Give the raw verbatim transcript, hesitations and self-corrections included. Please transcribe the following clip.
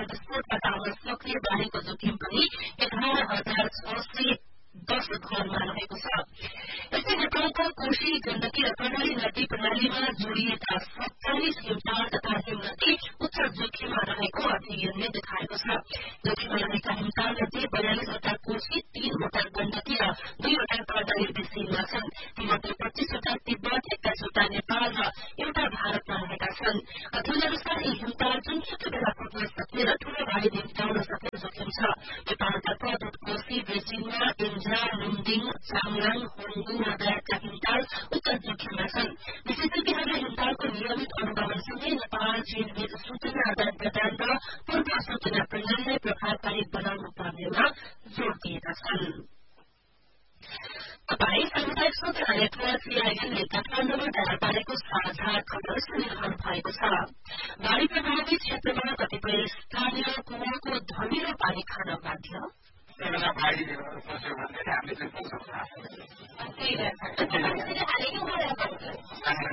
विस्फोटबाट आउन सक्ने बाढीको जोखिम पनि एघार हजार छ सय दस घरमा रहेको छ। यस्तै नेपालको कोशी गण्डकी र कर्णाली नदी प्रणालीमा जोडिएका सत्ताइस हिमताल तथा हिमनदी उच्च जोखिममा रहेको अध्ययनले देखाएको छ। जोखिममा रहेका हिमताल मध्ये बयालिसवटा कोशी, तीनवटा गण्डकी र दुईवटा कर्णाली बेसिनमा छन्। तीमध्ये पच्चीसवटा तिब्बत, एक्काइसवटा नेपाल र एउटा भारतमा रहेका छन्। अध्ययन अनुसार यी हिमताल जुनसुकै बेला पुग्न सक्ने र ठूलो भारी निम्त्याउन सक्ने जोखिम छ। नेपालतर्फ कोशी बेसिनमा इन्जा, लुम्दिङ, चाङराङ, होङ्गु लगायतका हिमताल उच्च जोखिममा छन्। विशेषज्ञहरूले हिमतालको नियमित अनुगमनसँगै नेपाल चीन बीच सूचना आदान प्रदान र पूर्व सूचना प्रणालीलाई प्रभावकारी बनाउनु पर्नेमा जोड़ दिएका छन्। तपाईं सामुदायिक सूचना नेटवर्क सीआईएनले काठमाडौँमा तयार पारेको साझा खबर सुनिरहनु भएको छ। बाढ़ी प्रभावित क्षेत्रमा कतिपय स्थानीय कुवाको धमिलो पानी खान बाध्य। बाढ़ी पस्यो भने हामीले चाहिँ